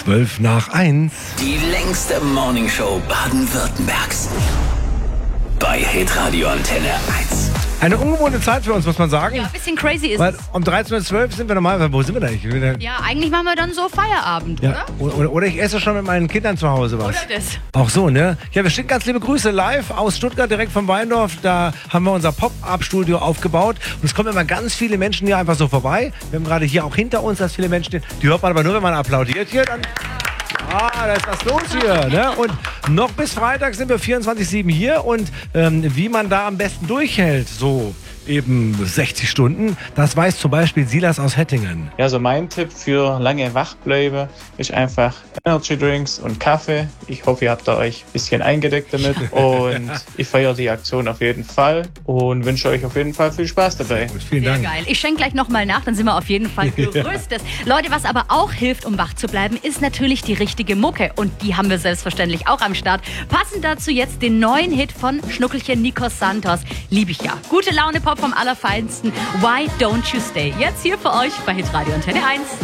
1:12. Die längste Morningshow Baden-Württembergs. Bei Hitradio Antenne 1. Eine ungewohnte Zeit für uns, muss man sagen. Ja, ein bisschen crazy ist Weil es. um 13:12 sind wir normal. Wo sind wir da eigentlich? Ja, eigentlich machen wir dann so Feierabend, Ja, oder ich esse schon mit meinen Kindern zu Hause was. oder? Das. Auch so, ne? Ja, wir schicken ganz liebe Grüße live aus Stuttgart, direkt vom Weindorf. Da haben wir unser Pop-Up-Studio aufgebaut. Und es kommen immer ganz viele Menschen hier einfach so vorbei. Wir haben gerade hier auch hinter uns, dass viele Menschen stehen. Die hört man aber nur, wenn man applaudiert hier. Dann da ist was los hier. Ne? Und noch bis Freitag sind wir 24/7 hier. Und wie man da am besten durchhält, so eben 60 Stunden, das weiß zum Beispiel Silas aus Hettingen. Ja, so mein Tipp für lange wachbleiben ist einfach Energy Drinks und Kaffee. Ich hoffe, ihr habt da euch ein bisschen eingedeckt damit und ich feiere die Aktion auf jeden Fall und wünsche euch auf jeden Fall viel Spaß dabei. Gut, vielen Sehr Dank. geil. Ich schenke gleich nochmal nach, dann sind wir auf jeden Fall gerüstet. Leute, was aber auch hilft, um wach zu bleiben, ist natürlich die richtige Mucke. Und die haben wir selbstverständlich auch am Start. Passend dazu jetzt den neuen Hit von Schnuckelchen Nikos Santos. Liebe ich ja. Gute Laune Pop vom Allerfeinsten. Why Don't You Stay? Jetzt hier für euch bei Hitradio Antenne 1.